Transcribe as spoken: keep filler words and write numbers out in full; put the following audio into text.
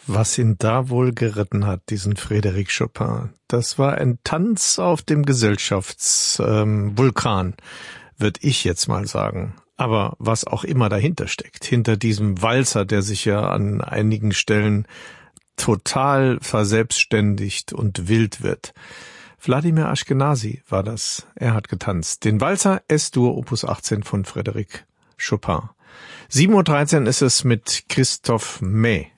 Was ihn da wohl geritten hat, diesen Frédéric Chopin, das war ein Tanz auf dem Gesellschaftsvulkan, ähm, würde ich jetzt mal sagen. Aber was auch immer dahinter steckt, hinter diesem Walzer, der sich ja an einigen Stellen total verselbstständigt und wild wird. Wladimir Ashkenazy war das. Er hat getanzt. Den Walzer S-Dur Opus achtzehn von Frédéric Chopin. sieben Uhr dreizehn ist es mit Christoph May.